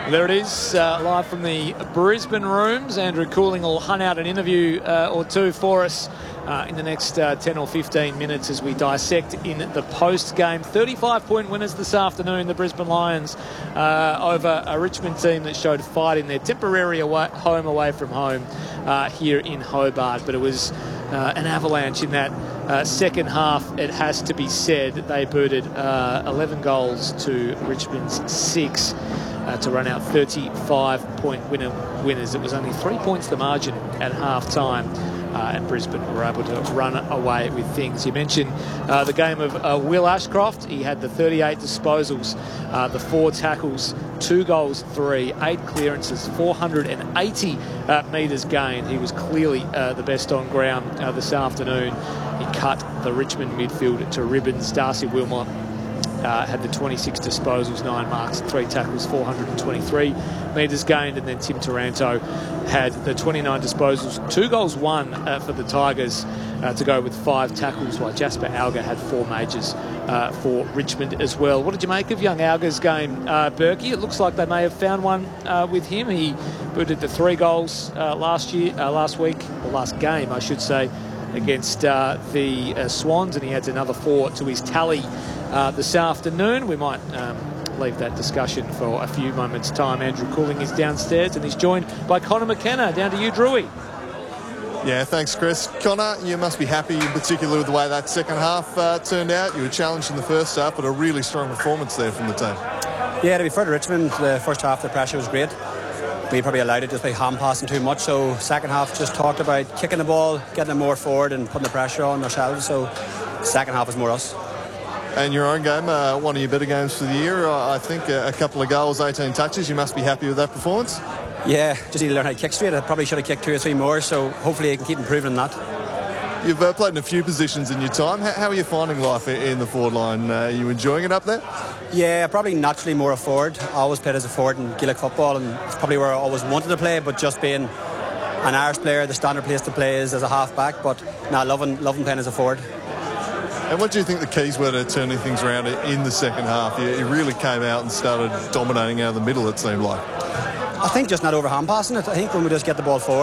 There it is, live from the Brisbane rooms. Andrew Cooling will hunt out an interview or two for us in the next 10 or 15 minutes as we dissect in the post-game. 35-point winners this afternoon, the Brisbane Lions, over a Richmond team that showed fight in their temporary home away from home here in Hobart. But it was an avalanche in that second half, it has to be said. They booted 11 goals to Richmond's 6. To run out 35-point winners. It was only 3 points the margin at half-time, and Brisbane were able to run away with things. You mentioned the game of Will Ashcroft. He had the 38 disposals, the 4 tackles, 2 goals, 3, 8 clearances, 480 metres gained. He was clearly the best on ground this afternoon. He cut the Richmond midfield to ribbons. Darcy Wilmot had the 26 disposals, 9 marks, 3 tackles, 423 metres gained. And then Tim Taranto had the 29 disposals, 2 goals, 1 for the Tigers to go with 5 tackles, while Jasper Alga had 4 majors for Richmond as well. What did you make of young Alga's game, Berkey? It looks like they may have found one with him. He booted the 3 goals last game, I should say, against the Swans, and he adds another 4 to his tally this afternoon. We might leave that discussion for a few moments' time. Andrew Cooling is downstairs and he's joined by Connor McKenna. Down to you, Drewy. Yeah, thanks, Chris. Connor, you must be happy in particular with the way that second half turned out. You were challenged in the first half, but a really strong performance there from the team. Yeah, to be fair to Richmond, the first half the pressure was great. We probably allowed it just by hand passing too much, so second half just talked about kicking the ball, getting it more forward and putting the pressure on ourselves, so second half was more us. And your own game, one of your better games for the year. I think a couple of goals, 18 touches. You must be happy with that performance? Yeah, just need to learn how to kick straight. I probably should have kicked 2 or 3 more, so hopefully I can keep improving on that. You've played in a few positions in your time. How are you finding life in the forward line? Are you enjoying it up there? Yeah, probably naturally more a forward. I always played as a forward in Gaelic football, and it's probably where I always wanted to play, but just being an Irish player, the standard place to play is as a half-back, but loving playing as a forward. And what do you think the keys were to turning things around in the second half? You really came out and started dominating out of the middle, it seemed like. I think just not over hand passing it. I think when we just get the ball forward,